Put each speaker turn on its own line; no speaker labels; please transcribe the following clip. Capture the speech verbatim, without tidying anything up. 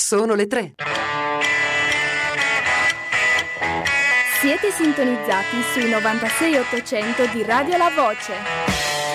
Sono le tre.
Siete sintonizzati sui novantasei ottocento di Radio La Voce.